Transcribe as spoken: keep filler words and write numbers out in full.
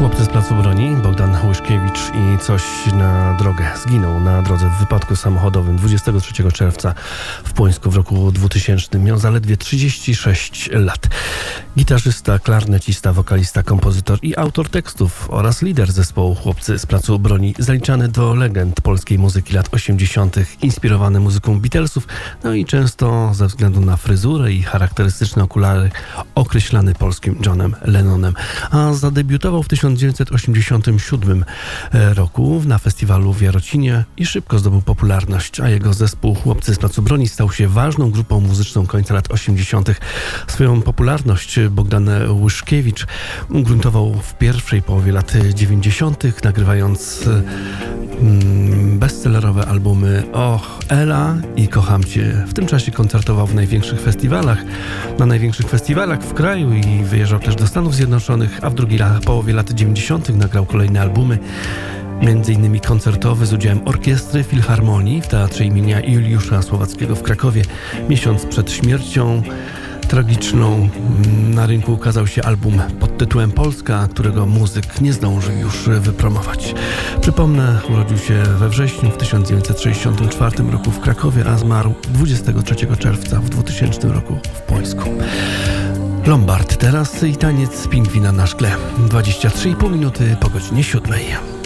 Chłopcy z Placu Broni, Bogdan Łyszkiewicz i Coś na drogę. Zginął na drodze w wypadku samochodowym dwudziestego trzeciego czerwca w Płońsku w roku dwutysięcznym. Miał zaledwie trzydzieści sześć lat. Gitarzysta, klarnecista, wokalista, kompozytor i autor tekstów oraz lider zespołu Chłopcy z Placu Broni, zaliczany do legend polskiej muzyki lat osiemdziesiątych, inspirowany muzyką Beatlesów, no i często ze względu na fryzurę i charakterystyczne okulary określany polskim Johnem Lennonem. A zadebiutował w tysiąc dziewięćset osiemdziesiątym siódmym roku na festiwalu w Jarocinie i szybko zdobył popularność, a jego zespół Chłopcy z Placu Broni stał się ważną grupą muzyczną końca lat osiemdziesiątych. Swoją popularność Bogdan Łyszkiewicz ugruntował w pierwszej połowie lat dziewięćdziesiątych, nagrywając mm, bestsellerowe albumy Och, Ela i Kocham Cię. W tym czasie koncertował w największych festiwalach, na największych festiwalach w kraju i wyjeżdżał też do Stanów Zjednoczonych, a w drugiej połowie lat dziewięćdziesiątych nagrał kolejne albumy, między innymi koncertowy z udziałem orkiestry Filharmonii w Teatrze imienia Juliusza Słowackiego w Krakowie. Miesiąc przed śmiercią tragiczną na rynku ukazał się album pod tytułem Polska, którego muzyk nie zdążył już wypromować. Przypomnę, urodził się we wrześniu w tysiąc dziewięćset sześćdziesiątym czwartym roku w Krakowie, a zmarł dwudziestego trzeciego czerwca w dwutysięcznym roku w Płońsku. Lombard teraz i taniec pingwina na szkle. dwadzieścia trzy i pół minuty po godzinie siódmej.